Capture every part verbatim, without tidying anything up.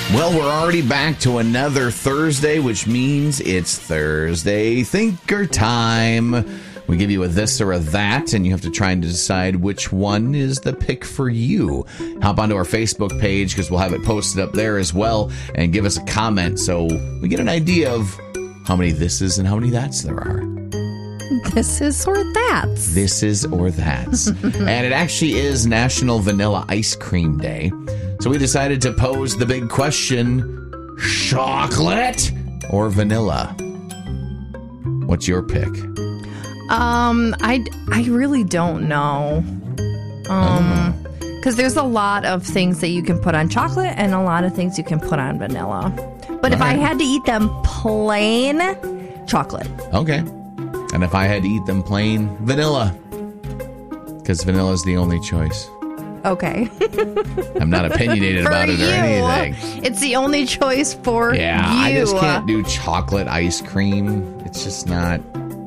Well, we're already back to another Thursday, which means it's Thursday Thinker time. We give you a this or a that, and you have to try and decide which one is the pick for you. Hop onto our Facebook page, because we'll have it posted up there as well, and give us a comment so we get an idea of how many thises and how many that's there are. This is or that's. This is or that's. And it actually is National Vanilla Ice Cream Day. So we decided to pose the big question, chocolate or vanilla? What's your pick? Um, I, I really don't know. Um, because there's a lot of things that you can put on chocolate and a lot of things you can put on vanilla. But All if right. I had to eat them plain, chocolate. Okay. And if I had to eat them plain, vanilla. Because vanilla is the only choice. Okay. I'm not opinionated about it or you, anything. It's the only choice for yeah, you. I just can't do chocolate ice cream. It's just not...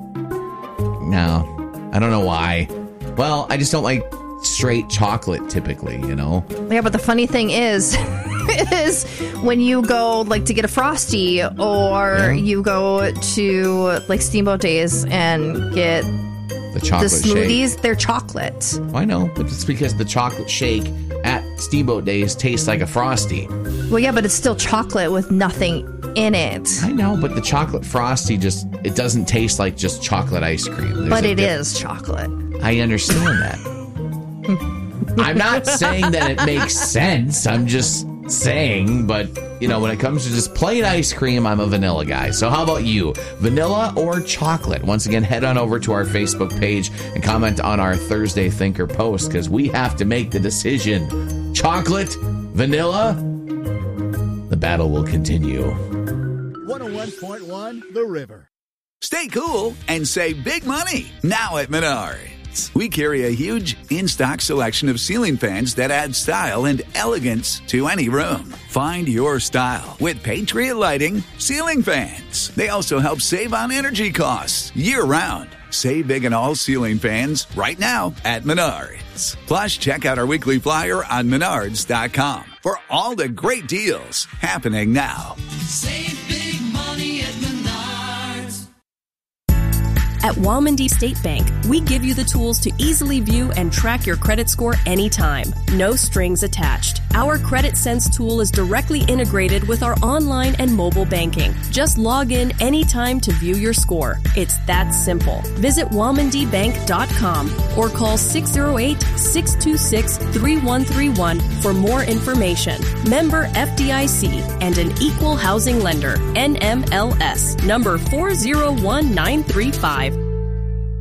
No. I don't know why. Well, I just don't like straight chocolate typically, you know? Yeah, but the funny thing is... is when you go like to get a Frosty or yeah. you go to like Steamboat Days and get the chocolate the smoothies, shake. They're chocolate. I know, but it's because the chocolate shake at Steamboat Days tastes like a Frosty. Well, yeah, but it's still chocolate with nothing in it. I know, but the chocolate Frosty just, it doesn't taste like just chocolate ice cream. There's but it diff- is chocolate. I understand that. I'm not saying that it makes sense. I'm just saying, but, you know, when it comes to just plain ice cream, I'm a vanilla guy. So how about you? Vanilla or chocolate? Once again, head on over to our Facebook page and comment on our Thursday Thinker post, because we have to make the decision. Chocolate? Vanilla? The battle will continue. one oh one point one The River. Stay cool and save big money now at Menards. We carry a huge in-stock selection of ceiling fans that add style and elegance to any room. Find your style with Patriot Lighting ceiling fans. They also help save on energy costs year-round. Save big on all ceiling fans right now at Menards. Plus, check out our weekly flyer on menards dot com for all the great deals happening now. Save big money at Menards. At Walmondie State Bank, we give you the tools to easily view and track your credit score anytime. No strings attached. Our Credit Sense tool is directly integrated with our online and mobile banking. Just log in anytime to view your score. It's that simple. Visit walmondie bank dot com or call six oh eight, six two six, three one three one for more information. Member F D I C and an equal housing lender. N M L S number four zero one nine three five.